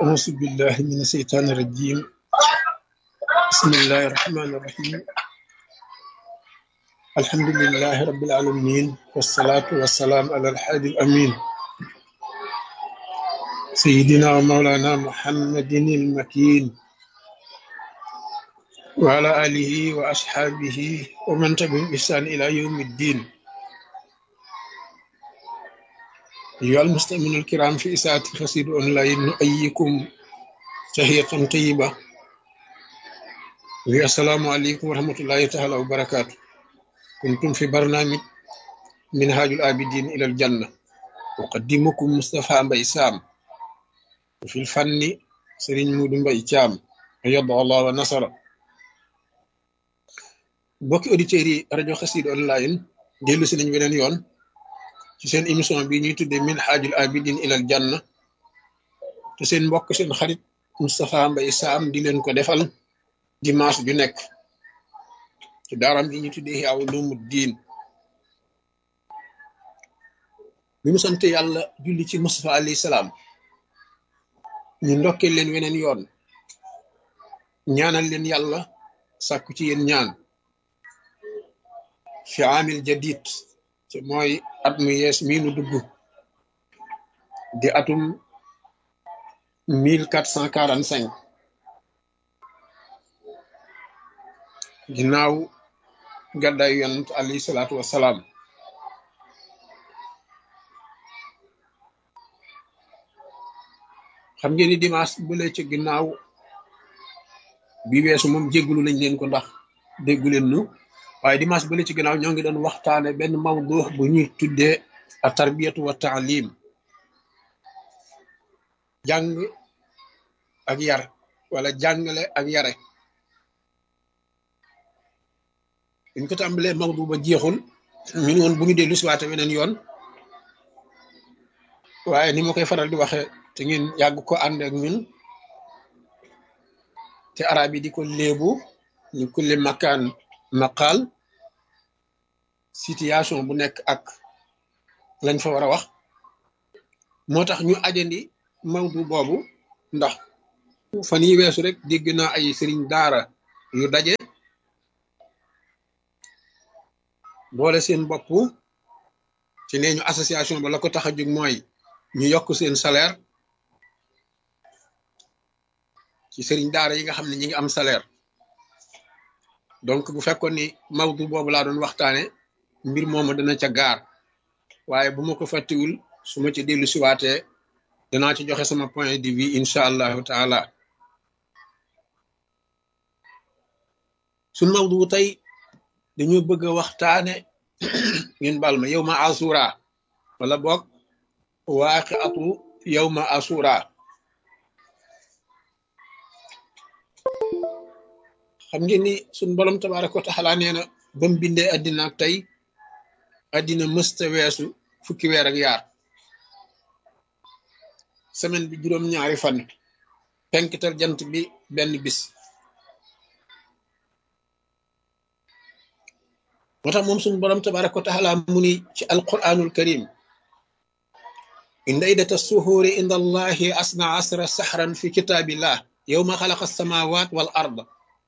أعوذ بالله من الشيطان الرجيم. بسم الله الرحمن الرحيم. الحمد لله رب العالمين، والصلاة والسلام على الحادي الأمين سيدنا ومولانا محمد المكين وعلى آله وأصحابه ومن تبعهم بإحسان إلى يوم الدين. أيها المستمعون الكرام في إساءة قصيدة أونلاين، نؤيكم تحية طيبة. السلام عليكم ورحمة الله تعالى وبركاته. كنتم في برنامج منهاج العابدين إلى الجنة، أقدمكم مصطفى مباي سام، وفي الفن سرين مود مباي تيام، أيضا الله ونصر. بوكي أوديتيري راديو قصيدة أونلاين، ديلو سي بنين يون ci seen émission bi ñuy tuddee minhajul abidin ilal janna te seen mbokk seen xarit Moustapha Mbaye Sam di leen ko defal dimanche ju nekk ci daaram bi ñuy tuddee Ihya Ulumuddin. bi mu sant yàlla julli ci Moustapha alayhi salaam, ñu ndokkee leen weneen yoon, ñaanal leen yàlla, sàkku ci yéen ñaan fi amil jadid te mooy at mu yees mii nu dugg di atum 1445 ginnaaw gàddaay yonent alayhi salaatu wassalaam. xam ngeen ni dimanche bu lee ci ginnaaw bi weesu moom jéggulu nañ leen ko ndax déggu leen nu, waaye dimanche bu lee ci ginnaaw ñoo ngi doon waxtaane benn mawdu bu ñuy tuddee a tarbiyatu wa taalim, jàng ak yar wala jàngale ak yare. buñ ko tàmbalee mawdu ba jeexul ñu ne woon bu ñu dellu si waate weneen yoon, waaye ni ma koy faral di waxe te ngeen yàgg ko ànd ak ñun, te arab yi di ko léebu ni kulli makaan maqaal, situation bu nekk ak lañ fa war a wax. moo tax ñu ajandi mawdu boobu ndax fan yi weesu rek dégg naa ay sëriñ daara yu daje boole seen bopp ci nee ñu association ba la ko tax a jóg mooy ñu yokk seen salaire ci sëriñ daara yi nga xam ne ñi ngi am salaire. donc bu fekkoon ni mawdu boobu laa doon waxtaane, mbir moomu dana ca gaar, waaye bu ma ko fàttiwul su ma ci dellu siwaatee danaa ci joxe sama point de vue incha allahu taala. suñ mawdu tey dañoo bëgg a waxtaane ngeen bal ma yawma asura, wala boog waaqiatu yawma asura. xam ngeen ni suñ borom tabaraka wa taala nee na ba mu bindee addina ak tey, addina mësta weesu fukki weer ak yaar, semaine bi juróom-ñaari fan, penkital jant bi benn bis. moo tax moom suñu borom tabaraka wa taala mu ni ci alquranul karim, inda iddata suhuuri inda allahi asna asra sahran fi kitaabillah yawma xalaqa alsamawat wal ard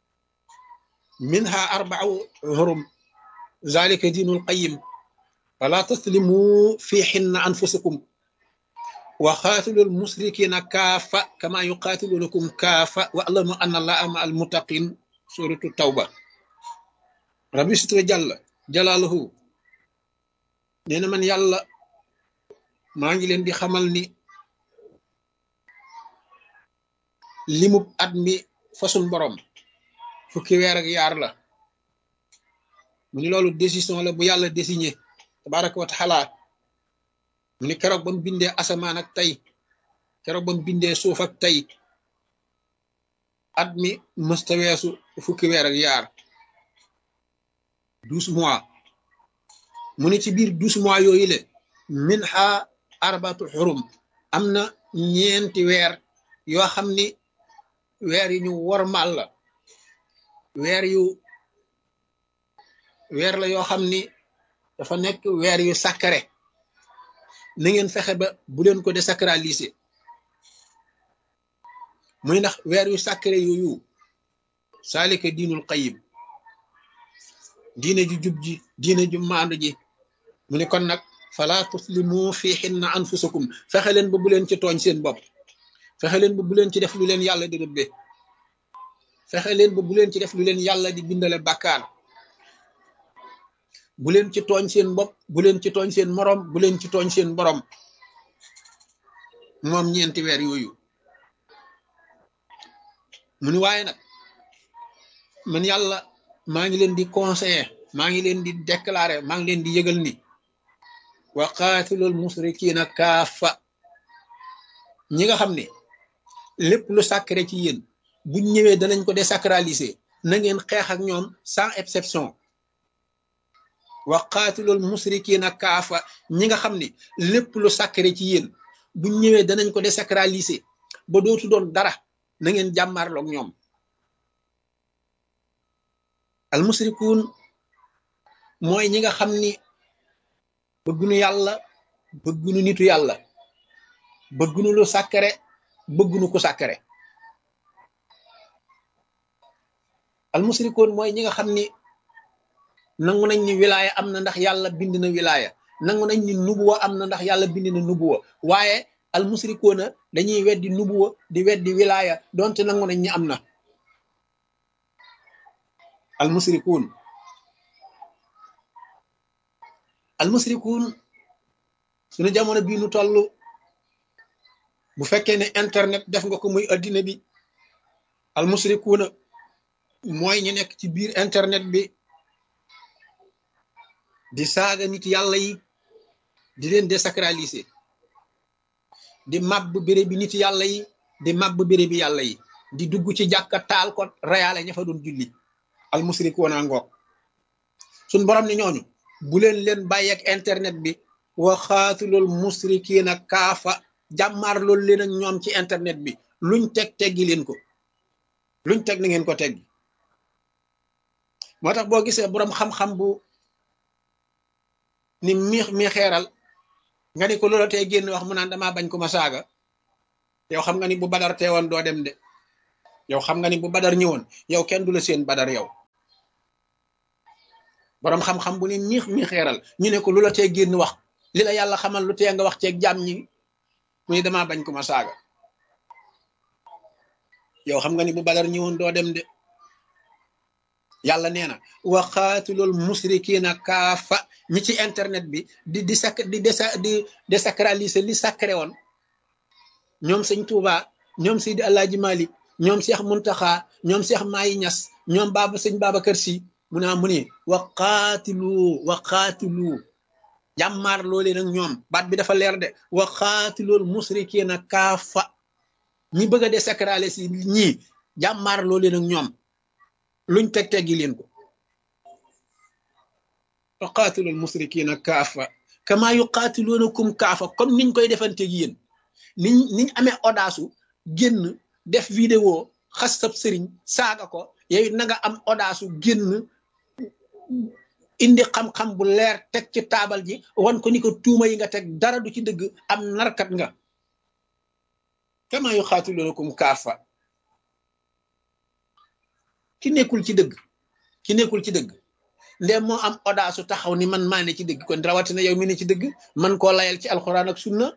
minha arbau hurum zalika diinul qayyim fala taslimu fihinna anfusakum wa xaatilul musrikina kaafa kama yuqaatilunakum kaafa wa alamu anna allaha ma al muttaqin. suratu tawba. rabbi sitra jàlla jalaaluhu nee na man yàlla maa ngi leen di xamal ni limub at mi façon borom fukki weer ak yaar la. mu ni loolu décision la bu yàlla désigné tabaraka wa taala. mu ni keroog ba mu bindee asamaan ak tey, keroog ba mu bindee suuf ak tey, at mi mësta weesu fukki weer ak yaar, 12 mois. mu ni ci biir 12 mois yooyu le minha arbatu xurum, am na ñeenti weer yoo xam ni weer yi ñu wormaal la, weer la yoo xam ni dafa nekk weer yu sacré. na ngeen fexe ba bu leen ko désacraliser. muy ndax weer yu sacré yooyu saalika diinul qayyim diine ju jub ji diine ju maandu ji mu ne kon nag fala tuslimu fi hinna anfusakum fexe leen ba bu leen ci tooñ seen bopp fexe leen ba bu leen ci def lu leen yàlla di rëbbe fexe leen ba bu leen ci def lu leen yàlla di bindale bàkkaar bu leen ci tooñ seen bopp bu leen ci tooñ seen morom bu leen ci tooñ seen borom moom ñeenti weer yooyu mu ni waaye nag man yàlla maa ngi leen di conseiller maa ngi leen di déclarer maa ngi leen di yëgal ni wa qaatilul musrikiina kaafa ñi nga xam ne lépp lu sacré ci yéen buñ ñëwee danañ ko désacraliser na ngeen xeex ak ñoom sans exception wa qaatilul musrikiina kaafa ñi nga xam ne lépp lu sacré ci yéen buñ ñëwee danañ ko désacraliser ba dootu doon dara na ngeen jàmmaarloog ñoom al musrikuun mooy ñi nga xam ni bëggunu yàlla bëggunu nitu yàlla bëggunu lu sacré bëggunu ku sacré al musrikuun mooy ñi nga xam ni nangu nañ ni wilaaya am na ndax yàlla bind na wilaaya nangu nañ ni nubuwa am na ndax yàlla bind na nubuwa waaye al musrikuuna dañuy weddi nubuwa di weddi wilaaya donte nangu nañ ni am na al musrikuun suñu jamono bii nu toll bu fekkee ne internet def nga ko muy addina bi al musrikuuna mooy ñu nekk ci biir internet bi di saaga nit yàlla yi di leen désacraliser di màbb béréb bi nit yàlla yi di màbb béréb bi yàlla yi di dugg ci jàkka taal ko rayaale ña fa doon julli al musrikuuna ngoog suñ borom ne ñooñu bu leen bàyyeeg internet bi wa xaatilul musrikiina kaafa jàmmaar loolu leen ak ñoom ci internet bi luñ teggi leen ko luñ teg na ngeen ko teggi moo tax boo gisee boroom xam-xam bu ni mi xeeral nga ni ko loola tey génn wax mu naan damaa bañ ko ma saaga yow xam nga ni bu badar teewoon doo dem de yow xam nga ni bu badar ñëwoon yow kenn du la seen badar yow boroom xam-xam bu ni mi xeeral ñu ne ko loola tey génn wax li la yàlla xamal lu tee nga wax ceeg jàmm ñi mu ni damaa bañ ko ma saaga yow xam nga ni bu badar ñëwoon doo dem de yàlla nee na wa qaatilul musrikiina kaafa ñi ci internet bi di désacraliser li sacré woon ñoom sëñ Touba ñoom Seydi Alaaji Malik ñoom Cheikh Muntaxa ñoom Cheikh Mahi Niass ñoom sëñ Babacar Si mu naa mu ne wa qaatilu jàmmaar loolee nag ñoom baat bi dafa leer de wa qaatilul musrikiina kaafa ñi bëgg a désacraliser ñii jàmmaar loolee nag ñoom luñ teggi leen ko wa qaatilul musrikiina kaafa kama yuqaatiluunakum kaafa comme niñ koy defanteeg yéen niñ amee audace génn def vidéo xas sab sëriñ saaga ko yow na nga am audace génn indi xam-xam bu leer teg ci taabal ji wan ko ni ko tuuma yi nga teg dara du ci dëgg am narkat nga kama yuqaatiluunakum kaafa ki nekkul ci dëgg ndem moo am audace taxaw ni man maa ne ci dëgg kon rawatina yow mi ne ci dëgg man koo layal ci alxuraan ak sunna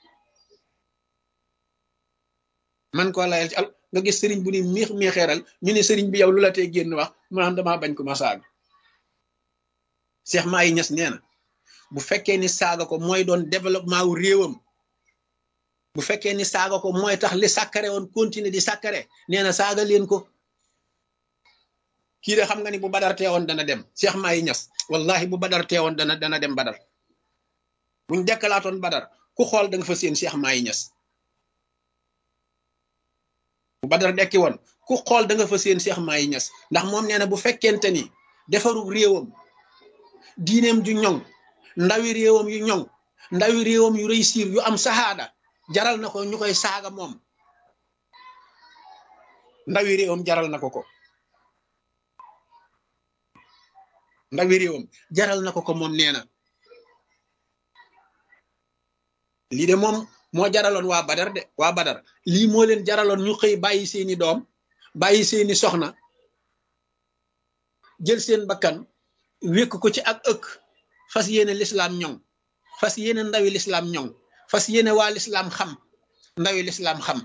man koo layal ci nga gis sëriñ bu ni mi xeeral ñu ne sëriñ bi yow lu la tee génn wax mu naan damaa bañ ko ma saaga Cheikh Mahi Niass nee na bu fekkee ni saaga ko mooy doon développement wu réewam bu fekkee ni saaga ko mooy tax li sàkkare woon continuer di sàkkare nee na saaga leen ko kii de xam nga ni bu badar teewoon dana dem Cheikh Mahi Niass wallahi bu badar teewoon dana dem badar buñ dekkalaatoon badar ku xool da nga fa seen Cheikh Mahi Niass bu badar dekki woon ku xool da nga fa seen Cheikh Mahi Niass ndax moom nee na bu fekkente ni defaru réewam diineem ju ñoŋ ndawi réewam yu ñoŋ ndawi réewam yu réussir yu am sahaada jaral na ko ñu koy saaga moom ndawi réewam jaral na ko ndawi réewam jaral na ko moom nee na lii de moom moo jaraloon waa Badar de waa Badar lii moo leen jaraloon ñu xëy bàyyi seeni doom bàyyi seeni soxna jël seen bakkan wékk ko ci ak ëkk fas yéene lislaam ñoŋ fas yéene ndawi lislaam ñoŋ fas yéene waa lislaam xam ndawi lislaam xam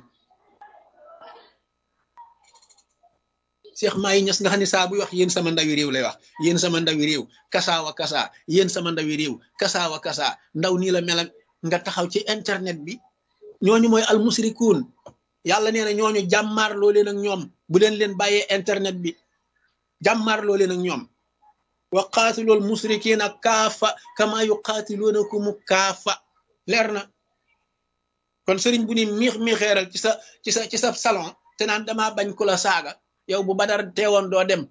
Cheikh Mahi Niass nga xam ne saa buy wax yéen sama ndawi réew lay wax yéen sama ndawi réew kasaawa kasaa yéen sama ndawi réew kasaawa kasaa ndaw nii la mel nga taxaw ci internet bi ñooñu mooy almusrikuun yàlla nee na ñooñu jàmmaarloo leen ak ñoom bu leen bàyyee internet bi jàmmaarloo leen ak ñoom wa qaatilool musrikiina kaafa kama yuqaatiluunakum kaafa leer na kon sëriñ bu ni miixeeral ci sa salon te naan damaa bañ ku la saaga yow bu Badar teewoon doo dem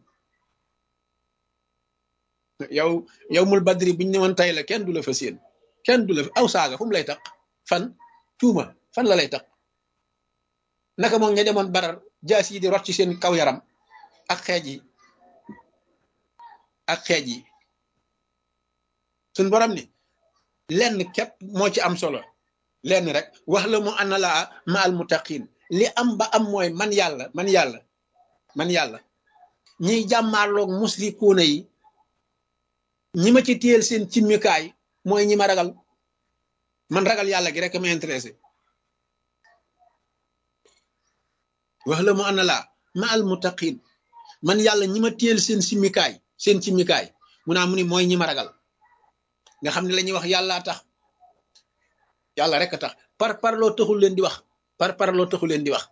yow mul badri buñ ñëwoon tey la kenn du la fa séen kenn du la aw saaga fu mu lay tax fan tuuma fan la lay tax naka moom ña demoon Badar jaas yi di rot ci seen kaw yaram ak xeej yi suñ borom ni lenn képp moo ci am solo lenn rek wax la mu ana laa ma al muttaqin li am ba am mooy man yàlla ñiy jàmmaarloog musrikuuna yi ñi ma ci téyel seen cimmikaay mooy ñi ma ragal man ragal yàlla gi rek ma intéressé wax la mu ana laa ma al muttaqin man yàlla ñi ma téyel seen cimmikaay mu naa mu ni mooy ñi ma ragal nga xam ne la ñuy wax yàllaa tax yàlla rek a tax parloo taxul leen di wax parloo taxul leen di wax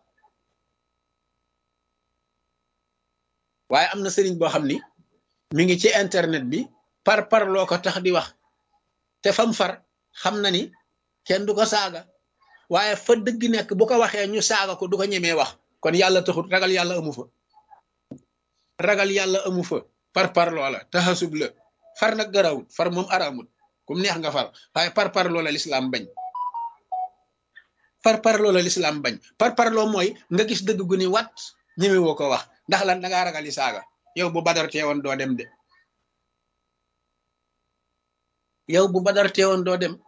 waaye am na sëriñ boo xam ni mi ngi ci internet bi parloo ko tax di wax te fam far xam na ni kenn du ko saaga waaye fa dëgg nekk bu ko waxee ñu saaga ko du ko ñemee wax kon yàlla taxul ragal yàlla amu fa ragal yàlla amu fa parloo la taxasub la far nag garawut far moom araamut kum neex nga far waaye parloo la lislaam bañ parloo la lislaam bañ parloo mooy nga gis dëgg gu ni wat ñeme woo ko wax ndax lan dangaa ragal yi saaga yow bu Badar teewoon doo dem de yow bu Badar teewoon doo dem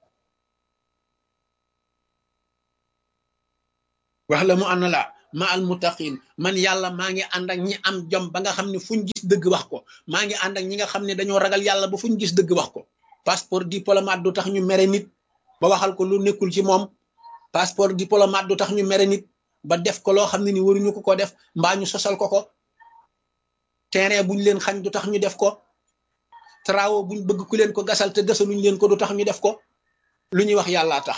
wax la mu ànd la ma al muttaqin man yàlla maa ngi ànd ak ñi am jom ba nga xam ne fuñ gis dëgg wax ko maa ngi ànd ak ñi nga xam ne dañoo ragal yàlla ba fuñ gis dëgg wax ko passeport diplomate du tax ñu mere nit ba waxal ko lu nekkul ci moom passeport diplomate du tax ñu mere nit ba def ko loo xam ne ni waruñu ko def mbaa ñu sosal ko terrain buñ leen xañ du tax ñu def ko travaux buñ bëgg ku leen ko gasal te gasaluñ leen ko du tax ñu def ko lu ñuy wax yàllaa tax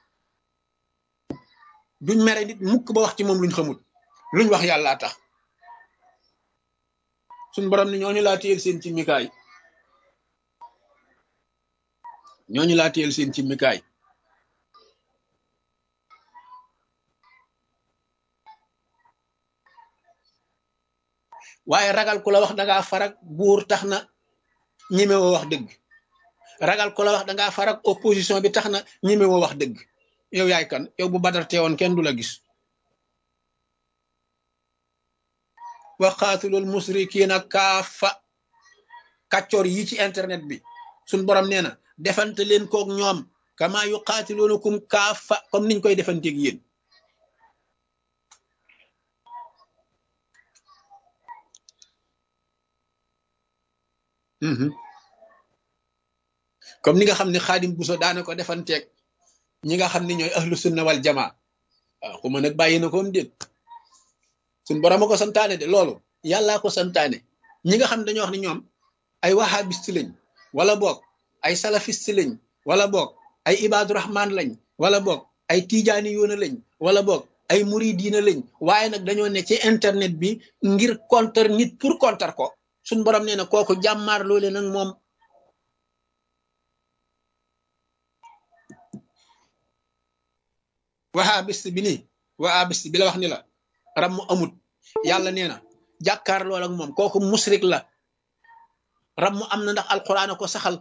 duñ mere nit mukk ba wax ci moom luñ xamul luñ wax yàllaa tax suñ borom ni ñooñu laa téyel seen ci mikaay waaye ragal ku la wax dangaa farak buur tax na ñemewoo wax dëgg ragal ku la wax dangaa farak opposition bi tax na ñemewoo wax dëgg yow yaay kan yow bu Badar teewoon kenn du la gis wa qaatilul musrikiina kaafa kàccoor yi ci internet bi suñ borom nee na defante leen koog ñoom kama yuqaatiluunakum kaafa comme niñ koy defanteeg yéen comme ni nga xam ne Xaadim Buso daana ko defanteeg ñi nga xam ne ñooy ahlu sunna wal jamaa waaw xuma nag bàyyi na koom déet suñ borom a ko santaane de loolu yàllaa ko santaane ñi nga xam ne dañoo wax ne ñoom ay wahabiste lañ wala boog ay salafiste lañ wala boog ay ibaadu rahman lañ wala boog ay tijaani yoona lañ wala boog ay muridiina lañ waaye nag dañoo ne ci internet bi ngir contre nit pour contre ko suñ borom nee na kooku jàmmaar loole nag moom wahabiste bi nii wahabiste bi la wax ni la ram mu amut yàlla nee na jàkkaar lool ak moom kooku musrik la ram mu am na ndax alquran ko saxal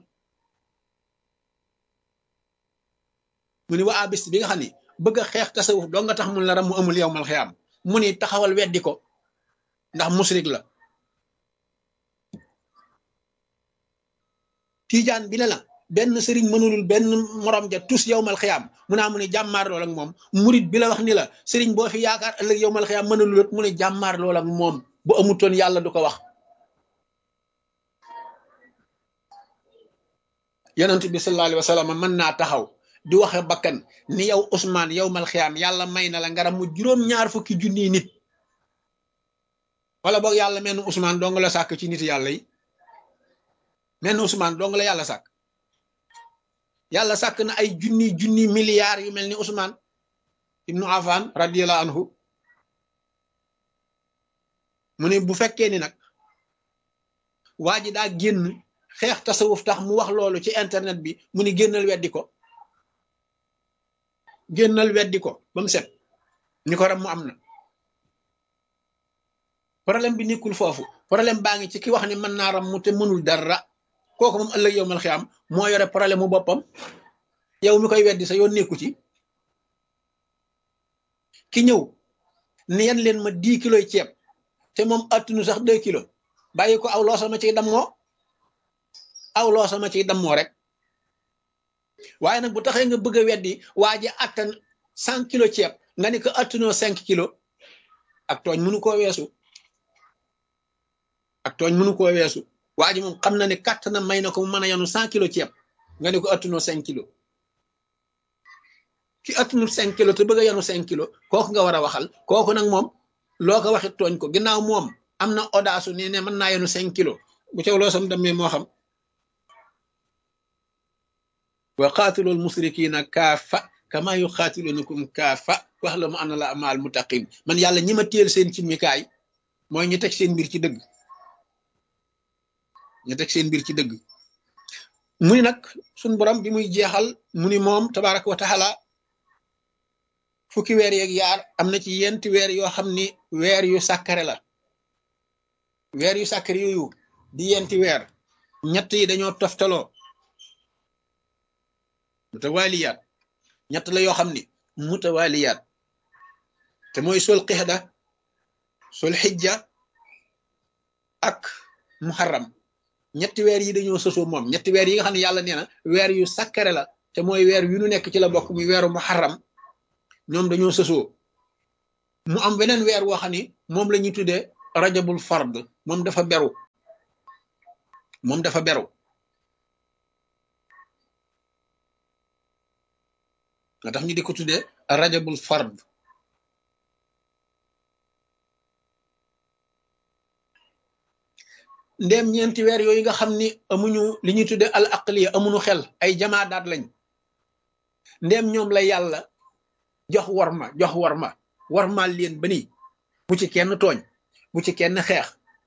mu ni wahabiste bi nga xam ni bëgg a xeex tasawuf doo nga tax mun la ram mu amul yowmal xiyaam mu ni taxawal weddi ko ndax musrik la tijaan bi ne la benn sëriñ mënulul benn morom ja tus yowmal xiyaam mu naa mu ne jàmmaar lool ak moom murit bi la wax ni la sëriñ boo fi yaakaar ëllëg yowmal xiyaam mënulul mu ne jàmmaar lool ak moom bu amutoon yàlla du ko wax. yonent bi sallallahu alayhi wa sallam mën naa taxaw di waxe bakkan ni yow Ousmane yowmal xiyaam yàlla may na la ngaram mu juróom-ñaar fukki junniy nit wala boog yàlla menn Ousmane dong la sàkk ci nit yàlla yi menn Ousmane dong la yàlla sàkk. yàlla sàkk na ay junni milliards yu mel ni Ousmane ibnu Affan radiyallahu anhu mu ne bu fekkee ni nag waa ji daa génn xeex tasawuf tax mu wax loolu ci internet bi mu ni génnal weddi ko ba mu set ni ko ram mu am na problème bi nekkul foofu problème baa ngi ci ki wax ni mën naa ram mu te mënul dara kooku moom ëllëg yowmal xiyaam moo yore problème mu boppam yow mi koy weddi sa yoon nekku ci ki ñëw ni yan leen ma 10 kilos ceeb te moom attunu sax 2 kilos bàyyi ko aw loo sama ciy dammoo rek waaye nag bu taxee nga bëgg a weddi waa ji attan 100 kilos ceeb nga ni ko attunoo 5 kilos ak tooñ mënu koo weesu waa ji moom xam na ne kàttanam may na ko mu mën a yanu 100 kilos ceeb nga ne ko attunoo 5 kilos ki attunul 5 kilos te bëgg a yanu 5 kilos kooku nga war a waxal kooku nag moom loo ko waxit tooñ ko ginnaaw moom am na audace ne mën naa yanu 5 kilos bu caw loo sam demee moo xam. wa qaatilul musrikiina kaafa kama yuqaatilunakum kaafa wa'lamu anna llaaha ma'al muttaqiin man yàlla ñi ma téel seen ci mikaay mooy ñu teg seen mbir ci dëgg. mu ni nag suñ borom bi muy jeexal mu ni moom tabaraka wa taala fukki weer yeeg yaar am na ci yenti weer yoo xam ni weer yu sàkkare la weer yu sàkkare yooyu di yenti weer ñett yi dañoo toftaloo mutawaliyaat ñett la yoo xam ni mutawaliyaat te mooy sol qixda sol xijja ak muharram ñetti weer yi dañoo sosoo moom ñetti weer yi nga xam ne yàlla nee na weer yu sakkare la te mooy weer wi nu nekk ci la bokk muy weeru muharram ñoom dañoo sosoo mu am weneen weer woo xam ni moom la ñuy tuddee rajabul fard moom dafa beru nga tax ñu di ko tuddee rajabul fard ndéem ñeenti weer yooyu nga xam ni amuñu li ñuy tudde al aqliya amuñu xel ay jamaadaat lañ ndéem ñoom la yàlla jox warmaal leen ba nii bu ci kenn tooñ bu ci kenn xeex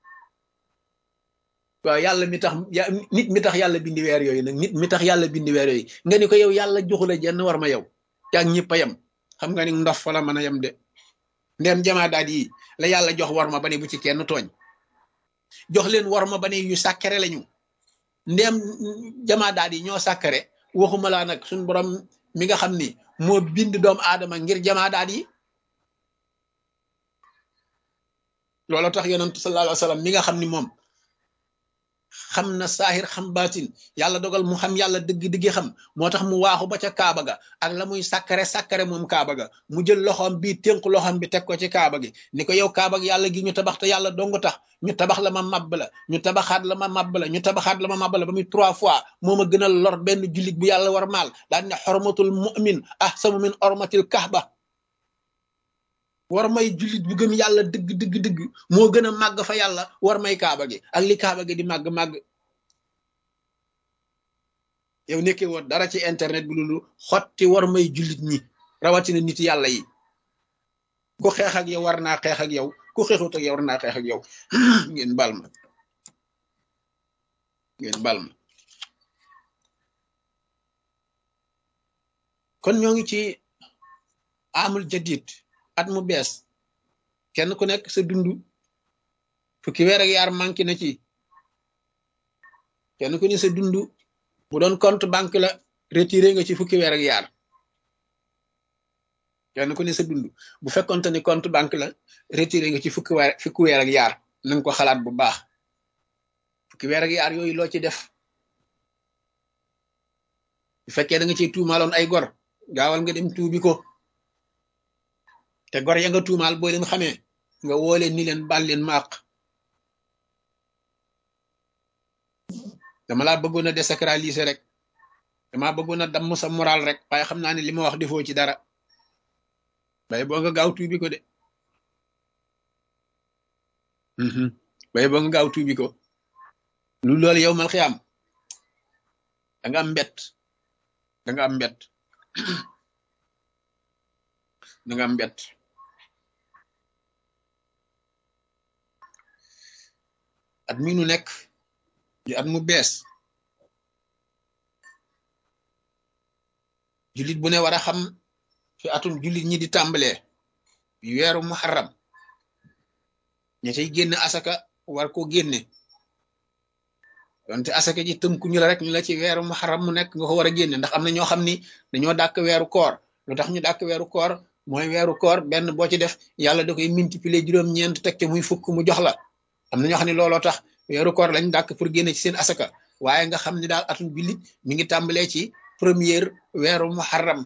waaw yàlla mi tax nit mi tax yàlla bindi weer yooyu nag nit mi tax yàlla bindi weer yooyu nga ni ko yow yàlla joxu la jenn war ma yow yaa ngi ñëpp a yem xam nga ni ndof fa la mën a yem de ndéem jamaadaat yi la yàlla jox war ma ba ni bu ci kenn tooñ jox leen war ma ba ne yu sàkkare lañu ndéem jamaadaat yi ñoo sàkkare waxuma laa nag suñ borom mi nga xam ni moo bind doomu aadama ngir jamaadaat yi looloo tax yonent sallallahu alayhi wa sallam mi nga xam ni moom xam na saahir xam baatin yàlla dogal mu xam yàlla dëgg-dëgg xam moo tax mu waaxu ba ca kaaba ga ak la muy sàkkare moom kaaba ga mu jël loxoom bii tënk loxoom bi teg ko ci kaaba gi ni ko yow kaaba gi yàlla gi ñu tabax te yàlla dong tax ñu tabax la ma màbb la ñu tabaxaat la ma màbb la ñu tabaxaat la ma màbb la ba muy 3 fois moo ma gënal lor benn jullit bu yàlla war maal daal ne xormatul mu'min ahsanu min ormatil kahba war may jullit bu gëm yàlla dëgg moo gën a màgg fa yàlla war may kaaba gi ak li kaaba gi di màgg yow nekkee woon dara ci internet bi loolu xotti war may jullit ñi rawatina nit yàlla yi ku xeex ak yow war naa xeex ak yow ku xeexut ak yow war naa xeex ak yow ngeen bal ma kon ñoo ngi ci amul jadid at mu bees kenn ku nekk sa dund fukki weer ak yaar manqué na ci kenn ku ne sa dund bu doon compte banque la retiré nga ci fukki weer ak yaar kenn ku ne sa dund bu fekkonte ni compte banque la retiré nga ci fukki weer ak yaar na nga ko xalaat bu baax fukki weer ak yaar yooyu loo ci def bu fekkee da nga ciy tuumaaloon ay gor gaawal nga dem tuubi ko te gor ya nga tuumaal boo leen xamee nga woo leen ni leen baal leen ma àq dama laa bëggoon a désacraliser rek dama bëggoon a damm sa moral rek waaye xam naa ne li ma wax defoo ci dara bay boo nga gaaw tuubi ko de bay boo nga gaaw tuubi ko lu loolu yow mal xiyaam da nga am mbett da nga am mbett da nga am mbett at mi nu nekk di at mu bees jullit bu ne war a xam fi atum jullit ñi di tàmbalee weeru muharram ña cay génne asaka war ko génne donte asaka ji tënku ñu la rek ñu la ci weeru muharram mu nekk nga ko war a génne ndax am na ñoo xam ni dañoo dàkk weeru koor lu tax ñu dàkk weeru koor mooy weeru koor benn boo ci def yàlla da koy multiplier juróom-ñeent teg te muy fukk mu jox la am na ñoo xam ne looloo tax weeru koor lañ dàkk pour génne ci seen asaka waaye nga xam ni daal atum jullit mi ngi tàmbalee ci première weeru muharram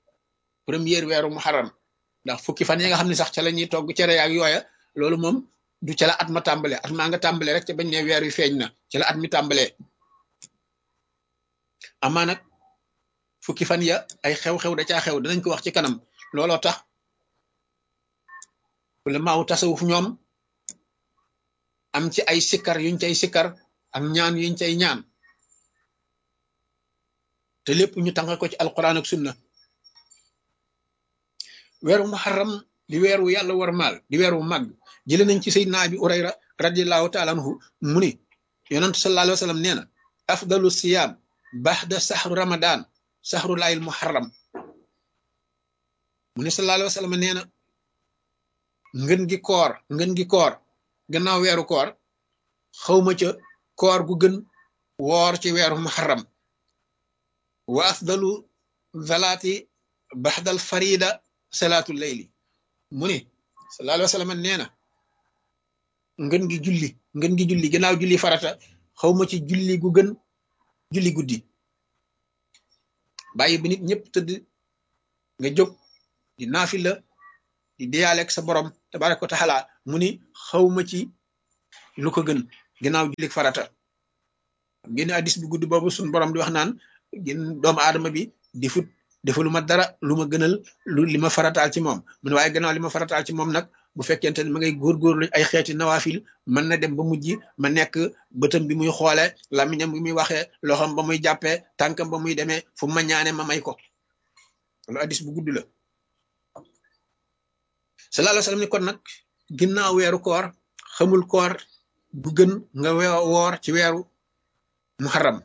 ndax fukki fan yi nga xam ne sax ca la ñuy togg cere ak yooya loolu moom du ca la at ma tàmbalee at maa nga tàmbalee rek te bañ ne weer wi feeñ na ca la at mi tàmbalee amaa nag fukki fan ya ay xew-xew da caa xew danañ ko wax ci kanam looloo tax wala maaw tasawuf ñoom am ci ay sikkar yuñ cay sikkar ak ñaan yuñ cay ñaan te lépp ñu tàngal ko ci alquran ak sunna weeru muharram di weeru yàlla war maal di weeru màgg jële nañ ci sayyidina abi urayra radiallahu taala anhu mu ni yonent sallallahu alayhi wa sallam nee na afdalu siyam baxda saxru ramadan saxru laayil muharram mu ni sallallahu alayhi wa sallam nee na ngën gi koor gannaaw weeru koor xawma ca koor gu gën woor ci weeru muharram wa afdalu zalaati baxdal farida salaatu layli mu ni sallallahu alayhi wa sallam nee na ngën gi julli gannaaw julli farata xawma ci julli gu gën julli guddi bàyyi bi nit ñëpp tëdd nga jóg di naafila di deyaaleeg sa borom tabaraka wa taala mu ni xawma ci lu ko gën gannaaw julli farata génn addis bu gudd boobu suñ borom di wax naan gën doomu aadama bi defulu ma dara lu ma gënal li ma farataal ci moom mu ne waaye gannaaw li ma farataal ci moom nag bu fekkente ne ma ngay góorgóorlu ay xeeti nawaafil mën na dem ba mujj ma nekk bëtam bi muy xoole lamiñam bi muy waxee loxam ba muy jàppee tànkam ba muy demee fu ma ñaane ma may ko loolu addis bu gudd la sallallahu alayhi wa sallam ni kon nag ginnaaw weeru koor xamul koor bu gën nga woor ci weeru muharram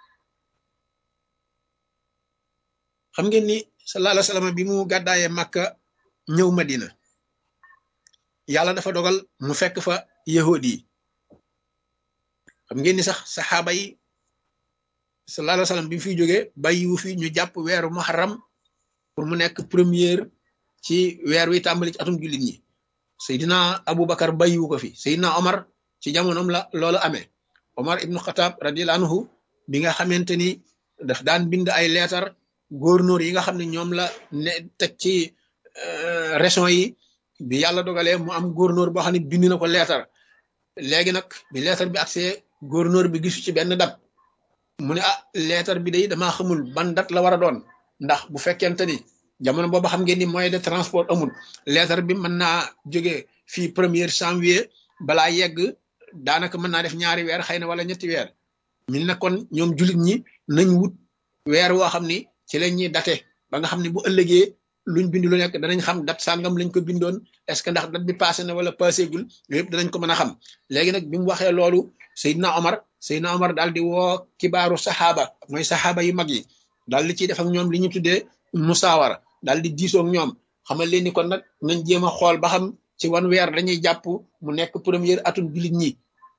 xam ngeen ni sallallahu alayhi wa sallam bi mu gàddaayee Makka ñëw Madina yàlla dafa dogal mu fekk fa yahudi yi xam ngeen ni sax saxaaba yi sallallahu alayhi wa sallam bi mu fiy jógee bàyyiwu fi ñu jàpp weeru muharram pour mu nekk première ci weer wi tàmbali ci atum jullit ñi Seydina Aboubacar bàyyiwu ko fi Seydina Omar ci jamonoom la loolu amee Omar ibnu Xataab radiyallahu anhu bi nga xamante ni daf daan bind ay leetar gouverneur yi nga xam ne ñoom la ne teg ci région yi bi yàlla dogalee mu am gouverneur boo xam ne bind na ko leetar léegi nag bi leetar bi accès gouverneur bi gisu ci benn date mu ne leetar bi day damaa xamul ban date la war a doon ndax bu fekkente ni jamono boobu xam ngeen ni moyen de transport amul leetar bi mën naa jóge fii 1er janvier balaa yegg daanaka mën naa def ñaari weer xëy na wala ñetti weer ñu ne kon ñoom jullit ñi nañ wut weer woo xam ni ci lañ ñuy date ba nga xam ne bu ëllëgee luñ bind lu nekk danañ xam date sangam lañ ko bindoon est-ce que ndax date bi passé na wala passé gul yooyu yëpp danañ ko mën a xam léegi nag bi mu waxee loolu Seydina Omar daal di woo kibaaru saxaaba mooy saxaaba yu mag yi daal di ciy def ak ñoom li ñu tuddee musaawara daal di diisoo ak ñoom xamal leen ni kon nag nañ jéem a xool ba xam ci wan weer dañuy jàpp mu nekk première atum jullit ñi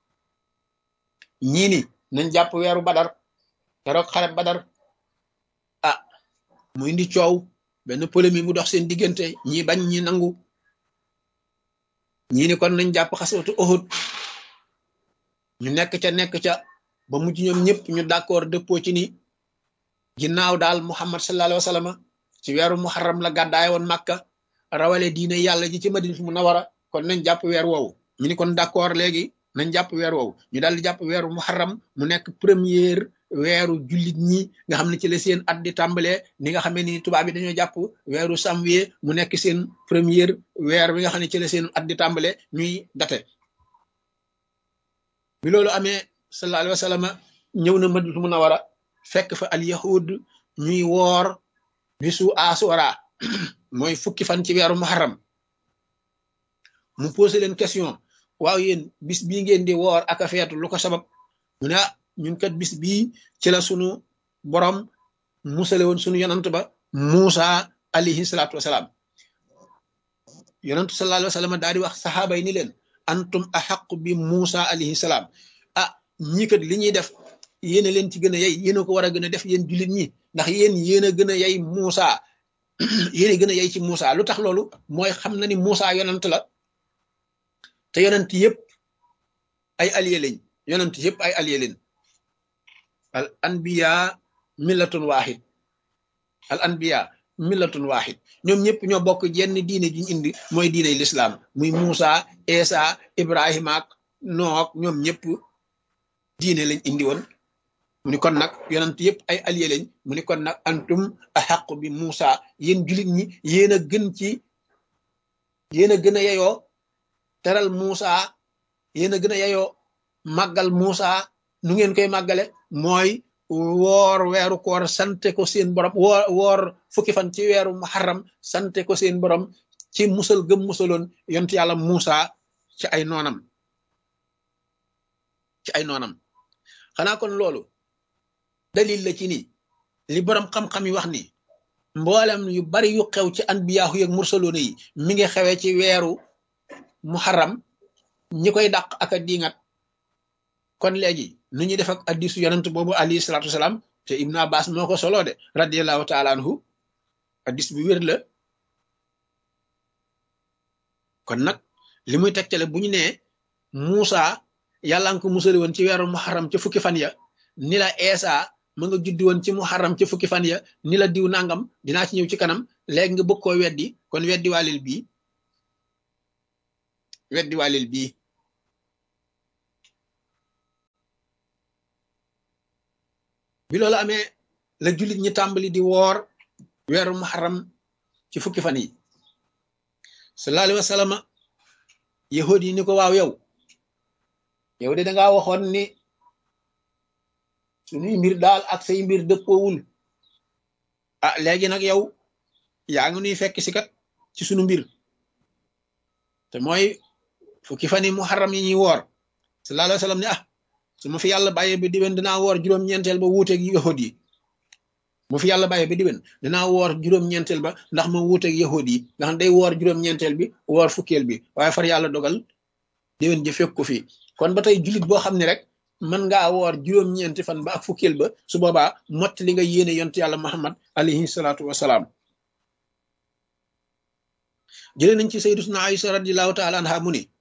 ñii ni nañ jàpp weeru badar keroog xare badar mu indi coow benn polémique mu dox seen diggante ñi bañ ñi nangu ñii ni kon nañ jàpp xaswatu Uhud ñu nekk ca ba mujj ñoom ñëpp ñu d'accord dëppoo ci ni ginnaaw daal Muhammad sallallahu alayhi wa sallam ci weeru muharram la gàddaay woon Makka rawale diine yàlla ji ci Madinatu Munawwara kon nañ jàpp weer woowu ñu ni kon d'accord léegi nañ jàpp weer woowu ñu daal di jàpp weeru muharram mu nekk première weeru jullit ñi nga xam ne ci la seen at di tàmbalee ni nga xamee ni tubaab bi dañoo jàpp weeru janvier mu nekk seen première weer bi nga xam ne ci la seen at di tàmbalee ñuy date bi loolu amee sallallahu alayhi wa sallam ñëw na Madinatu Munawwara fekk fa al yahud ñuy woor bisu asura mooy fukki fan ci weeru muharram mu posé leen question waaw yéen bis bii ngeen di woor ak a feetu lu ko sabab mu ne ñun kat bis bii ci la sunu borom musale woon sunu yonant ba Muusa alayhi salaatu wasalaam yonantu sallallahu alayhi wa sallam daal di wax saxaaba yi ni leen antum axaqu bi Muusa alayhi salaam ah ñii kat li ñuy def yéen a leen ci gën a yey yéen a ko war a gën a def yéen jullit ñi ndax yéen a gën a yey Muusa yéen a gën a yey ci Muusa lu tax loolu mooy xam na ni Muusa yonant la te yonent yëpp ay allié lañ yonent yëpp ay allié lañ al anbiya millatun wahid al anbiya millatun wahid ñoom ñëpp ñoo bokk jenn diine ji ñu indi mooy diiney lislaam muy Muusa Isa Ibrahima ak Nook ñoom ñëpp diine lañ indi woon mu ni kon nag yonent yëpp ay allié lañ mu ni kon nag antum ahaqu bi Muusa yéen jullit ñi yéen a gën ci yéen a gën a yeyoo teral Muusa yéen a gën a yeyoo màggal Muusa nu ngeen koy màggale mooy woor weeru koor sante ko seen borom woor fukki fan ci weeru muharram sante ko seen borom ci musal gëm musaloon yonent yàlla Muusa ci ay noonam xanaa kon loolu dalil la ci ni li borom xam-xam yi wax ni mboolem yu bari yu xew ci anbiyaahu yeeg mursaloona yi mi ngi xewee ci weeru muharram ñi koy dàq ak a diingat kon léegi nu ñuy def ak hadiisu yonent boobu alayhi salaatu wasalaam te Ibn Abbas moo ko solo de radiyallahu taala anhu hadiis bu wér la kon nag li muy tegtale bu ñu nee Muusa yàlla nga ko musali woon ci weeru muharram ca fukki fan ya ni la Eesa ma nga juddi woon ci muharram ca fukki fan ya ni la diw nangam dinaa ci ñëw ci kanam léegi nga bëgg koo weddi kon weddi waalil bii bi loolu amee la jullit ñi tàmbali di woor weeru muharram ci fukki fan yi sallallahu alayhi wa sallam yahud yi ni ko waaw yow de dangaa waxoon ni suñuy mbir daal ak say mbir dëppoowul ah léegi nag yow yaa ngi nuy fekk si kat ci sunu mbir te mooy fukki fan yi muharram yi ñuy woor sallallahu alayhi wa sallam ne su ma fi yàlla bàyyee ba diwen dinaa woor juróom-ñeenteel ba wuuteeg yahud yi mu fi yàlla bàyyee ba diwen dinaa woor juróom-ñeenteel ba ndax ma wuuteeg yahud yi nga xam day woor juróom-ñeenteel bi woor fukkeel bi waaye far yàlla dogal diwen ji fekk ko fii kon ba tey jullit boo xam ne rek mën ngaa woor juróom-ñeenti fan ba ak fukkeel ba su boobaa mott li nga yéene yont yàlla Muhammad alayhi salaatu wasalaam jëlee nañ ci sayyidatuna Aïsa radiyallahu taala anha mu ni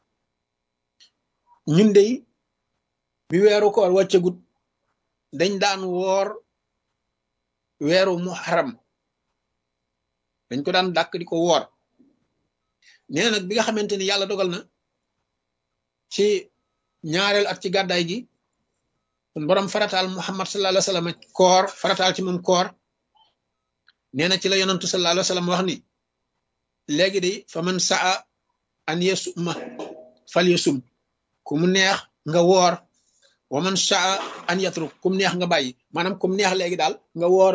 ñun dey bi weeru koor wàccagut dañ daan woor weeru muharram dañ ko daan dàkk di ko woor nee nag bi nga xamante ni yàlla dogal na ci ñaareel at ci gàddaay gi kon borom farataal Muhammad sallallahu alayhi wa sallam koor farataal ci moom koor nee na ci la yonantu sallallahu alayhi wa sallam wax ni léegi de fa man saa an yasuma fal yasum ku mu neex nga woor wa man saa an yatruk kum neex nga bàyyi maanaam kum neex léegi daal nga woor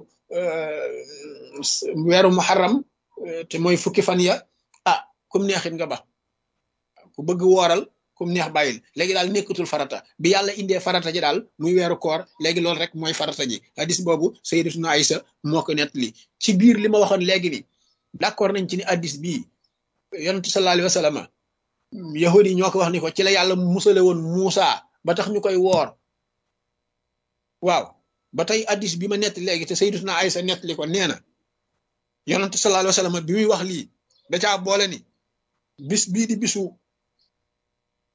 weeru muharram te mooy fukki fan ya kum neexit nga ba ku bëgg wooral kum neex bàyyil léegi daal nekkatul farata bi yàlla indee farata ji daal muy weeru koor léegi loolu rek mooy farata ji hadis boobu sayyidatuna Aïsa moo ko nettali ci biir li ma waxoon léegi ni d'accord nañ ci ni hadis bii yonent sallallahu alayhi wa sallam yahudi yi ñoo ko wax ni ko ci la yàlla musale woon Muusa ba tax ñu koy woor waaw ba tey hadis bi ma nettali léegi te sayyidatuna Aïsa nettali ko nee na yonent sallallahu alayhi wa sallam bi muy wax lii da caa boole ni bis bii di bisu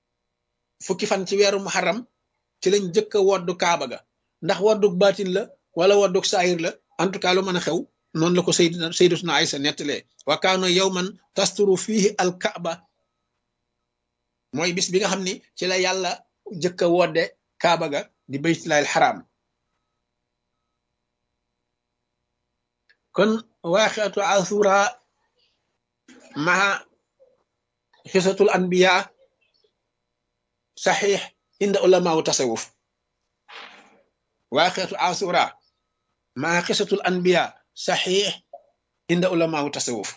fukki fan ci weeru muharram ci lañ jëkk a woddu kaaba ga ndax woddu baatin la wala wodduk saayir la en tout cas lu mën a xew noonu la ko sayyidatuna Aysa nettalee wa kaana yawman tasturu fihi al kaaba mooy bis bi nga xam ni ci la yàlla jëkk a wodde kaaba ga di baytullaahil xaraam kon waaqiatu asura maa xisatul anbiya saxiix inda ulamaawu tasawuf waaqiatu asura maa xisatul anbiya saxiix inda ulamaawu tasawuf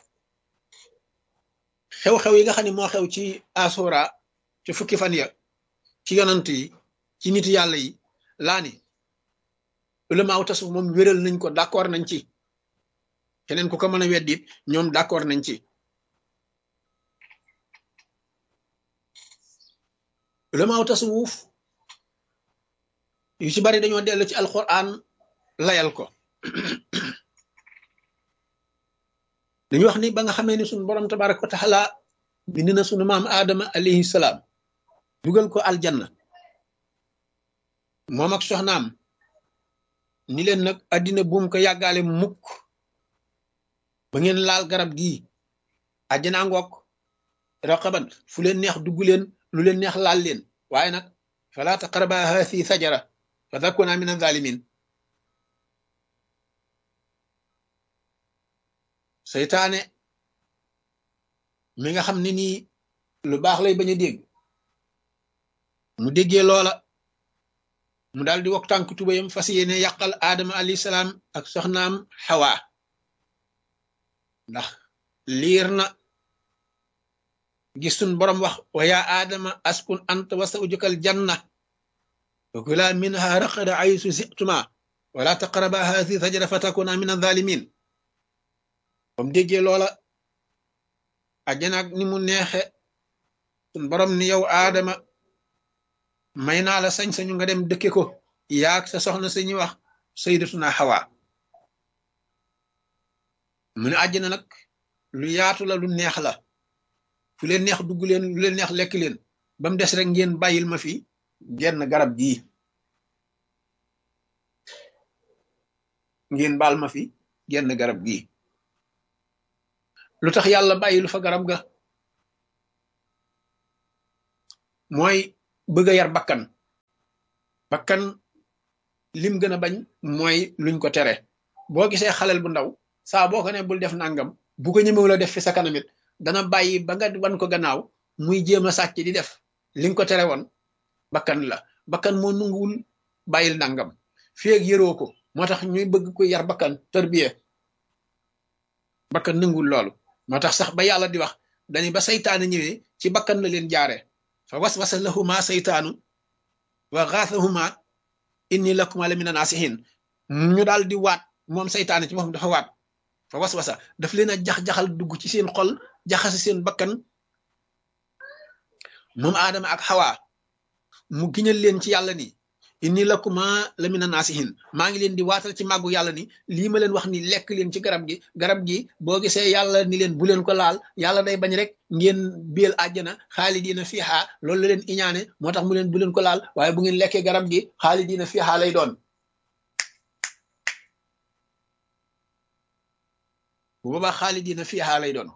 xew-xew yi nga xam ne moo xew ci asura ci fukki fan ya ci yonant yi ci nit yàlla yi laa ni ulamaawu tasawuf moom wéral nañ ko d'accord nañ ci keneen ku ko mën a weddit ñoom d'accord nañ ci ulamaaw tasawuf yu ci bari dañoo dellu ci alquran layal ko dañu wax ni ba nga xamee ni sunu borom tabaraka wa taala bind na sunu maam aadama alayhi salaam dugal ko aljanna moom ak soxnaam ni leen nag addina buum ko yàggaale mukk ba ngeen laal garab gii àjjana ngoog raqaban fu leen neex dugg leen lu leen neex laal leen waaye nag fala taqraba haasi sajara fa takuna min azalimin seytaane mi nga xam ne nii lu baax lay bañ a dégg mu déggee loola mu daal di wok tànk tubayam fas yéene yàqal aadama alayhi salaam ak soxnaam xawa ndax liir na gis sun borom wax wa yaa aadama askun anta wa zawjukal janna wa kulaa minha raqada aysu situma wala taqraba haasi sajara fa takuna min azalimin bam déggee loola ajjanaak ni mu neexe sun borom ni yow aadama may naa la sañ-sañu nga dem dëkke ko yaag sa soxna sañuy wax sayyidatuna Hawa mu ne àjjana nag lu yaatu la lu neex la fu leen neex dugg leen lu leen neex lekk leen ba mu des rek ngeen bàyyil ma fi genn garab gii ngeen baal ma fi genn garab gii lu tax yàlla bàyyilu fa garab ga mooy bëgg a yar bakkan lim gën a bañ mooy luñ ko tere boo gisee xalel bu ndaw saa boo ko ne bul def nangam bu ko ñëmewu la def fi sa kanamit dana bàyyi ba nga wan ko gannaaw muy jéem a sàcc di def li nga ko tere woon bakkan la bakkan moo nunguwul bàyyil nangam fii ak yëroo ko moo tax ñuy bëgg ko yar bakkan tarbiya bakkan nanguwul loolu moo tax sax ba yàlla di wax dañu ba saytaane ñëwee ci bakkan la leen jaare fa waswasa lahuma saytaanu wa xaasahuma inni lakuma la mina naasihin ñu daal di waat moom saytaane ci boppam dafa waat fa waswasa daf leen a jax-jaxal dugg ci seen xol jaxase seen bakkan moom aadama ak xawa mu giñal leen ci yàlla ni inni lakuma la mina naasihin maa ngi leen di waatal ci màggu yàlla ni lii ma leen wax ni lekk leen ci garab gi boo gisee yàlla ni leen bu leen ko laal yàlla day bañ rek ngeen biel àjjana xaalidiina fiiha loolu la leen iñaane moo tax mu leen bu leen ko laal waaye bu ngeen lekkee garab gi xaalidiina fiiha lay doon bu boobaa xaalidiina fiiha lay doon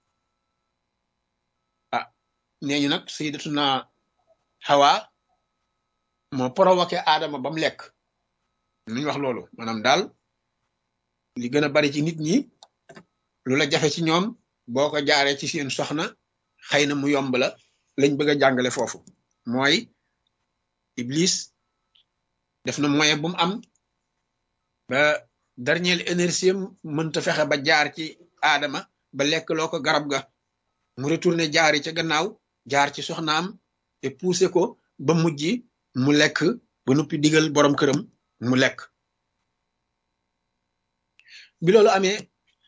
ah nee ñu nag sayyidatuna Hawa moo provoqué aadama ba mu lekk nuñ wax loolu maanaam daal li gën a bari ci nit ñi lu la jafe ci ñoom boo ko jaaree ci seen soxna xëy na mu yomb la lañ bëgg a jàngale foofu mooy Iblis def na moyen bu mu am ba dernière énergie mënta fexe ba jaar ci aadama ba lekk loo ko garab ga mu retourné jaari ca gannaaw jaar ci soxnaam te poussé ko ba mujj mu lekk ba noppi digal borom këram mu lekk bi loolu amee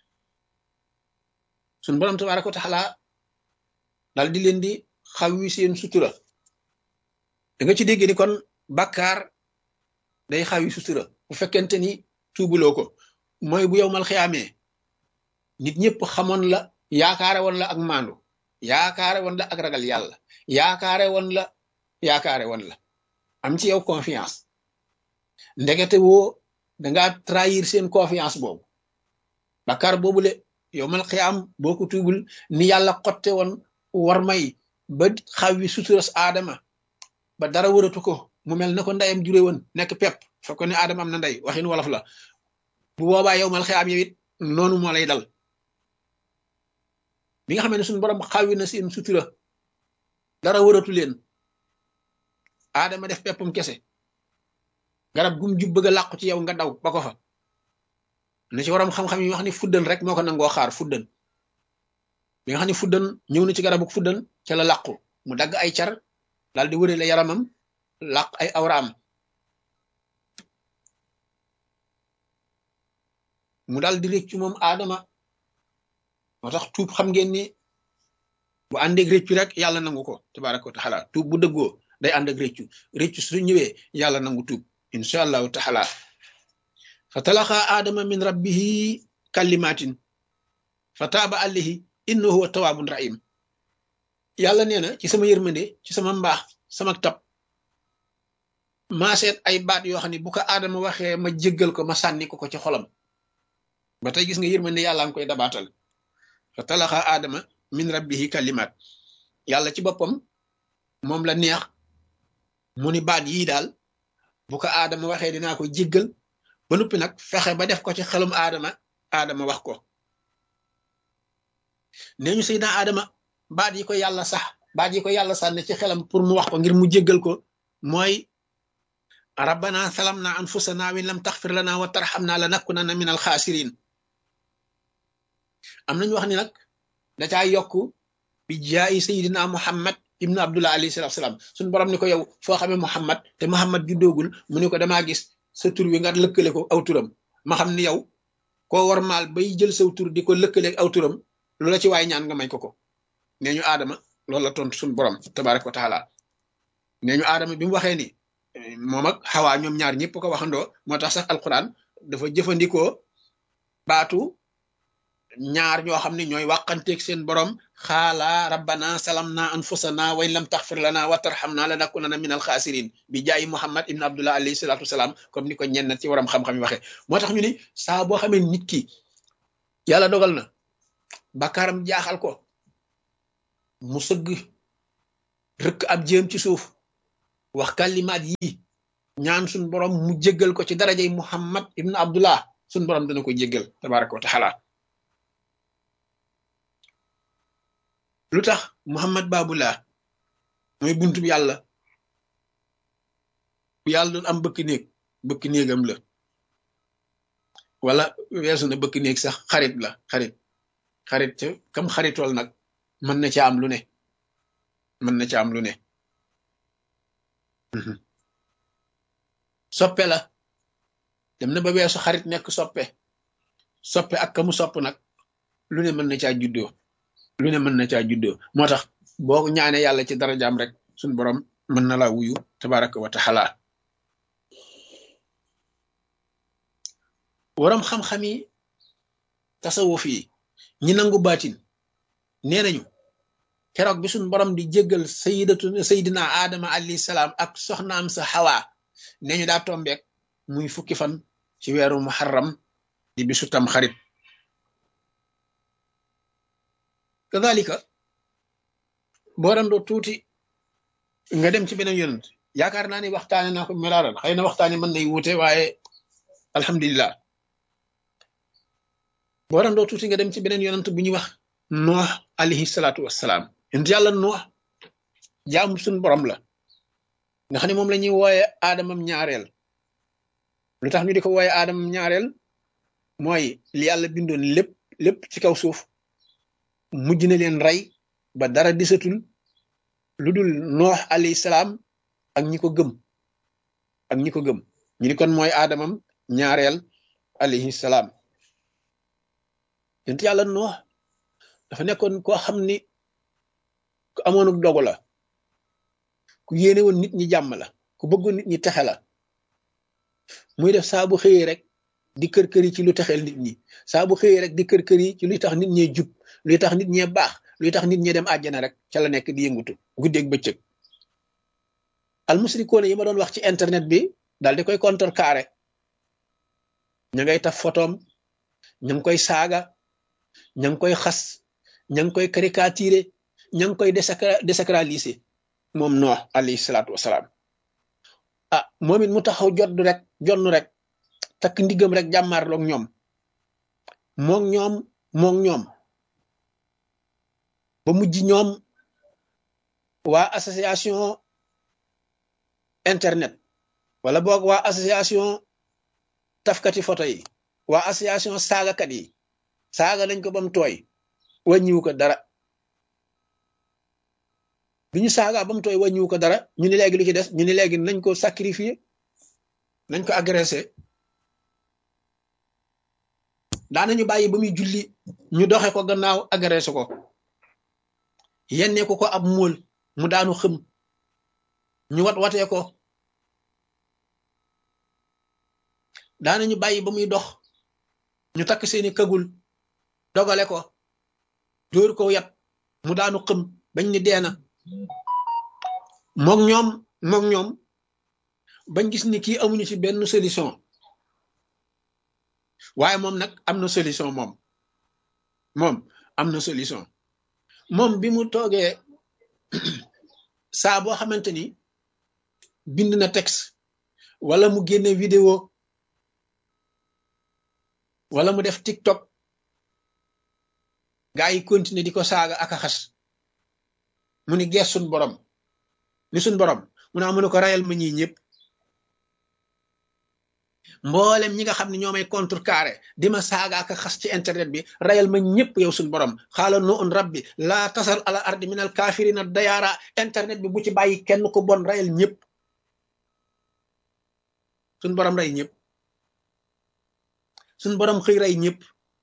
suñ borom tabaaraka wa taala daal di leen di xawwi seen sutura da nga ci dégg ni kon bàkkaar day xawwi sutura bu fekkente ni tuubuloo ko mooy bu yow mal xiyaamee nit ñëpp xamoon la yaakaare woon la ak maandu yaakaare woon la ak ragal yàlla yaakaare woon la am ci yow confiance ndekete woo dangaa trahir seen confiance boobu bakkaar boobule yow mal xiyaam boo ko tuubul ni yàlla xotte woon war may ba xaw wi suturas aadama ba dara wëratu ko mu mel na ko ndeyam jure woon nekk pepp fekk ne aadama am na ndey waxin wolof la bu boobaa yow mal xiyaam yow it noonu moo lay dal bi nga xam ne suñu borom xawi na seen sutura dara wëratu leen aadama def peppum kese garab gum jub bëgg a làqu ci yow nga daw ba ko fa na ci waram xam-xam yi wax ni fuddan rek moo ko nangoo xaar fuddan bi nga xam ne fuddan ñëw na ci garabu fuddan ca la làqu mu dagg ay car daal di wërale yaramam làq ay awraam mu daal di réccu moom aadama moo tax tuub xam ngeen ni bu àndeeg réccu rek yàlla nangu ko tabaraka wa taala tuub bu dëggoo day ànd ak réccu réccu su ñëwee yàlla nangu tuub insha allahu taala fa talaqa aadama min rabbihi kalimatin fa taaba alayhi innahu huwa tawaabun rahim yàlla nee na ci sama yërmande ci sama mbaax sama tab maa seet ay baat yoo xam ne bu ko aadama waxee ma jéggal ko ma sànni ko ci xolam ba tey gis nga yërmande yàlla nga koy dabaatal fa talaqa aadama min rabbihi kalimat yàlla ci boppam moom la neex mu ni baat yii daal bu ko aadama waxee dinaa ko jéggal ba noppi nag fexe ba def ko ci xelum aadama wax ko nee ñu Seydina aadama baat yi ko yàlla sànne ci xelam pour mu wax ko ngir mu jéggal ko mooy rabbana salamna anfusana wa in lam taxfir lana wa tarhamna lanakunanna min alxaasirin am nañu wax ni nag da caa yokk bi jaayi Seydina Muhammad ibnu Abdullah alayhi salatu wasalaam suñu borom ni ko yow foo xamee Muhammad te Muhammad juddoogul mu ni ko damaa gis sa tur wi nga lëkkale ko aw turam ma xam ni yow koo war maal bay jël saw tur di ko lëkkaleeg aw turam lu la ci waay ñaan nga may ko nee ñu aadama loolu la tontu suñu borom tabaraka wa taala nee ñu aadama bi mu waxee ni moom ak xawaa ñoom ñaar ñëpp ko waxandoo moo tax sax alquran dafa jëfandikoo baatu ñaar ñoo xam ne ñooy wàqanteeg seen borom xaala rabbana salamna anfusana wa in lam taxfir lana wa tarhamna lanakunanna min alxaasirin bi jaayi Muhammad ibn Abdullah alayhi salatu wasalaam comme ni ko ñenn ci waram xam-xam yi waxee moo tax ñu ni saa boo xamee nit ki yàlla dogal na bakkaaram jaaxal ko mu sëgg rëkk ab jéem ci suuf wax kalimaat yi ñaan suñ borom mu jéggal ko ci darajay Muhammad ibn Abdullah suñ borom dana ko jéggal tabaraka wa taala lu tax Muhammad Babullah mooy buntu bi yàlla bu yàlla doon am bëkk néegam la wala weesu na bëkk néeg sax xarit la xarit ca kam xaritool nag mën na ca am lu ne soppe la dem na ba weesu xarit nekk soppe ak kamu sopp nag lu ne mën na caa juddoo moo tax boo ñaanee yàlla ci darajaam rek suñ borom mën na laa wuyu tabaraka wa taala waram xam-xam yi tasawuf yi ñi nangu baatin nee nañu keroog bi suñ borom di jéggal sayidina Adama alayhi salaam ak soxnaam sa Hawa nee ñu daa tombeek muy fukki fan ci weeru muharram di bisu tam xarit kadalika boo randoo tuuti nga dem ci beneen yonent yaakaar naa ni waxtaane naa ko melaaral xëy na waxtaane mën nay wuute waaye alhamdulillah boo randoo tuuti nga dem ci beneen yonent bu ñuy wax Nuux alayhi salaatu wassalaam yonent yàlla Nuux jaamu suñ borom la nga xam ne moom la ñuy wooye aadamam ñaareel lu tax ñu di ko wooye aadamam ñaareel mooy li yàlla bindoon lépp ci kaw suuf mujj na leen rey ba dara disatul lu dul Nuux alayhi salaam ak ñi ko gëm ñu ni kon mooy aadamam ñaareel alayhi salaam yonent yàlla Nuux dafa nekkoon koo xam ni ku amoon dogu la ku yéene woon nit ñi jàmm la ku bëggoon nit ñi texe la muy def saa bu xëyee rek di kër-këri ci lu texeel nit ñi saa bu xëyee rek di kër-këri ci luy tax nit ñee jub luy tax nit ñee baax luy tax nit ñee dem àjjana rek ca la nekk di yëngutu guddeeg bëccëg almusrikoon yi ma doon wax ci internet bi daal di koy contrecarrer ña ngay taf photom ña ngi koy saaga ña ngi koy xas ña ngi koy caricaturé ña ngi koy désacraliser moom Noox alayhi salaatu wasalaam ah moom it mu taxaw jonn rek takk ndiggam rek jàmmaarloog ñoom moog ñoom ba mujj ñoom waa association internet wala boog waa association tafkati photo yi waa association saagakat yi saaga nañ ko ba mu tooy wàññiwu ko dara bi ñu saaga ba mu tooy wàññiwu ko dara ñu ni léegi lu ci des ñu ni léegi nañ ko sacrifier nañ ko agressé daanañu bàyyi ba muy julli ñu doxe ko gannaaw agressé ko yennee ko ab móol mu daanu xëm ñu watee ko daanañu bàyyi ba muy dox ñu takk seeni kagul dogale ko dóor ko yat mu daanu xëm bañ ni deena moog ñoom bañ gis ni kii amuñu ci benn solution waaye moom nag am na solution moom am na solution moom bi mu toogee saa boo xamante ni bind na texte wala mu génne vidéo wala mu def TikTok gaa yi continuer di ko saaga ak a xas mu ni gees suñ borom ni suñ borom mu naa mu ne ko rayal ma ñii ñëpp mboolem ñi nga xam ne ñoo may contrecarré di ma saaga ak a xas ci internet bi rayal ma ñëpp yow suñ borom xaala no un rabbi laa tasal ala ardi minal kaafirina dayaara internet bi bu ci bàyyi kenn ko bon rayal ñëpp suñ borom ray ñëpp suñ borom xëy ray ñëpp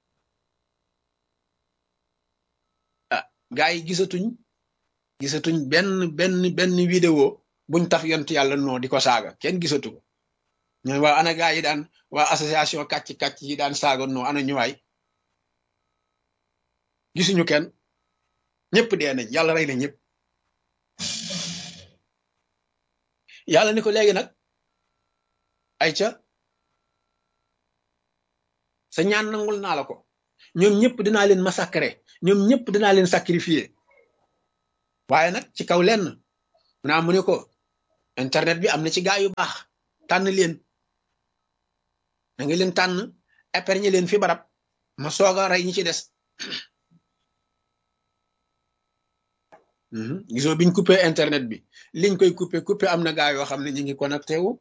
ah gaa yi gisatuñ benn vidéo buñ taf yont yàlla noo di ko saaga kenn gisatu ko ñooy waa ana gaa yi daan waa association kàcc yi daan saaga noo ana ñu waay gisuñu kenn ñëpp dee nañ yàlla rey na ñëpp yàlla ni ko léegi nag ayca sa ñaan nangul naa la ko ñoom ñëpp dinaa leen massacrer ñoom ñëpp dinaa leen sacrifier waaye nag ci kaw lenn mu ne ko internet bi am na ci gaa yu baax tànn leen da nga leen tànn épargner leen fi barab ma soog a rey ñi ci des gisoo biñ coupé internet bi liñ koy coupé am na gaa yoo xam ne ñu ngi connecté wu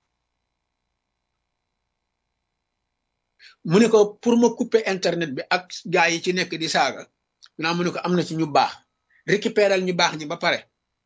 mu ne ko pour ma couper internet bi ak gaa yi ci nekk di saaga mu ne ko am na ci ñu baax récupéral ñu baax ñi ba pare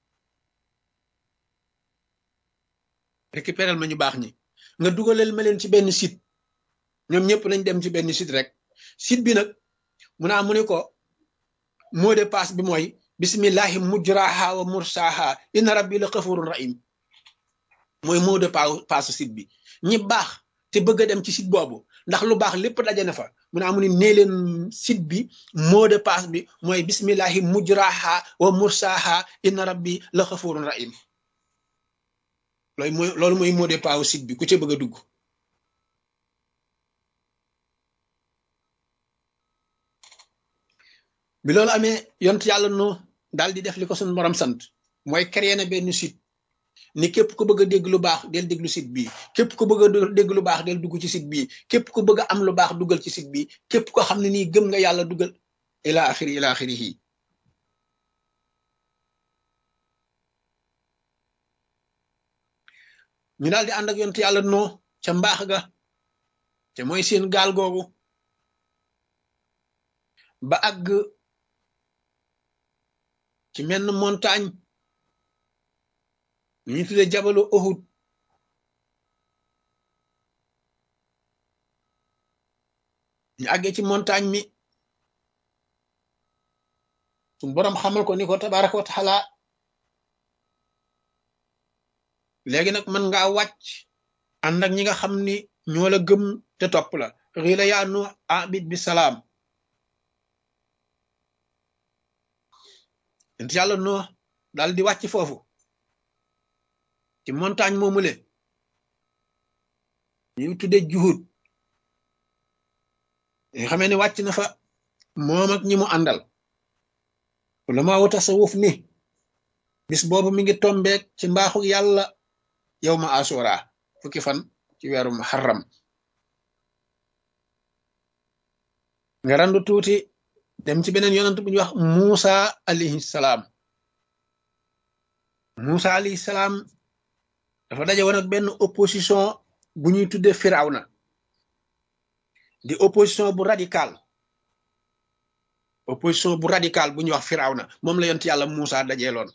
récupéral ma ñu baax ñi nga dugalal ma leen ci benn site ñoom ñëpp nañ dem ci benn site rek site bi nag mu ne ko mot de passe bi mooy bismillahi mujraha wa mursaha inna rabbi la xafurun rahim mooy mot de passe site bi ñi baax te bëgg a dem ci site boobu ndax lu baax lépp daje na fa mu ne nee leen site bi mot de passe bi mooy bismillahi mujraha wa mursaha inna rabbi la xafurun rahim loolu mooy mot de passe site bi ku ca bëgg a dugg bi loolu amee yont yàlla no daal di def li ko suñu borom sant mooy créer na benn site ni képp ku bëgg a dégg lu baax del déglu site bii képp ku bëgg a dégg lu baax del dugg ci site bii képp ku bëgg a am lu baax duggal ci site bii képp ko xam ne nii gëm nga yàlla duggal ila axirihi ñu daal di ànd ak yont yàlla noo ca mbaax ga te mooy seen gaal googu ba àgg ci menn montagne ñu tuddee jabalu Uhud ñu àggee ci montagne mi suñu boroom xamal ko ni ko tabaraka wa taala léegi nag mën ngaa wàcc ànd ak ñi nga xam ni ñoo la gëm te topp la xiila yaa nu abid bi salaam ent yàlla noo daal di wàcc foofu ci montagne moomule ñu tuddee juhud nga xamee ne wàcc na fa moom ak ñi mu àndal la maa wu tasawuf ni bis boobu mi ngi tombeek ci mbaaxu yàlla yow ma asura fukki fan ci weeru muharram nga randu tuuti dem ci beneen yonent bu ñuy wax Muusa alayhi salaam Muusa alayhi salaam dafa daje woon ak benn opposition bu ñuy tuddee Firawna di opposition bu radical bu ñuy wax Firawna moom la yonent yàlla Muusa dajeeloon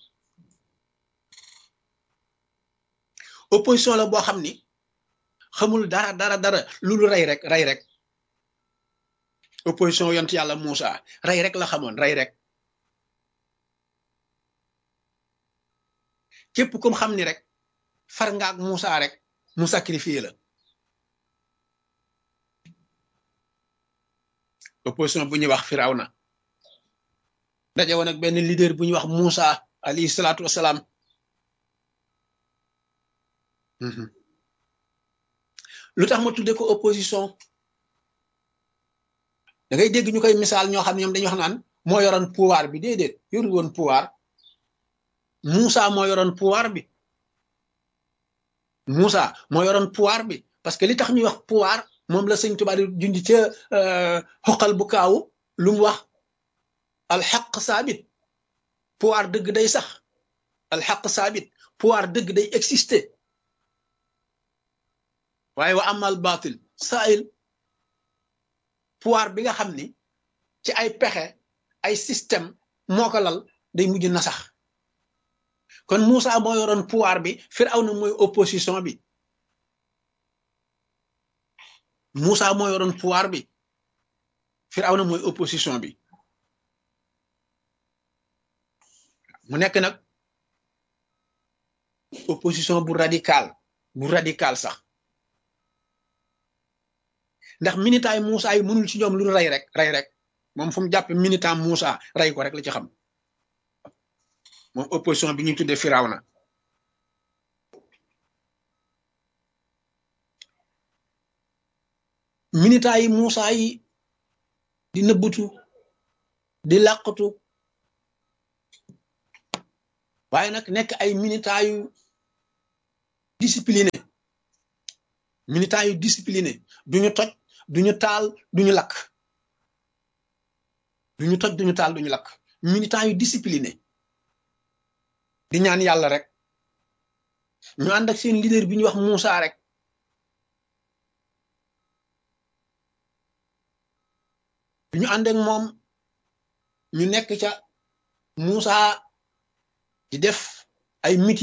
opposition la boo xam ni xamul dara lu rey rek opposition yonent yàlla Muusa rey rek la xamoon rey rek képp kum xam ni rek far nga ak Muusa rek mu sacrifié la opposition bu ñuy wax Firawna daje woon ak benn leader bu ñuy wax Muusa alayhi salaatu wasalaam lu tax ma tudde ko opposition da ngay dégg ñu koy misaal ñoo xam ne ñoom dañuy wax naan moo yoroon pouvoir bi déedéet yoru woon pouvoir Muusa moo yoroon pouvoir bi Muusa moo yoroon pouvoir bi parce que li tax ñuy wax pouvoir moom la sëñ Tuubaa di junj ca xoqal bu kaawu lu mu wax alxaq saabit pouvoir dëgg day sax alxaq saabit pouvoir dëgg day exister waaye wa amal batil sail pouvoir bi nga xam ni ci ay pexe ay système moo ko lal day mujj na sax kon Muusa moo yoroon pouvoir bi Firawna mooy opposition bi Muusa moo yoroon pouvoir bi Firawna mooy opposition bi mu nekk nag opposition bu radical sax ndax militaay Muusa yi mënul ci ñoom lu rey rek moom fu mu jàpp militant Muusa rey ko rek la ci xam moom opposition bi ñuy tuddee Firawna militant yi Muusa yi di nëbbatu di làqatu waaye nag nekk ay militant yu discipliné duñu toj duñu taal duñu lakk militant yu discipliné di ñaan yàlla rek ñu ànd ak seen leader bi ñuy wax Muusa rek bi ñu ànd ak moom ñu nekk ca Muusa di def ay meeting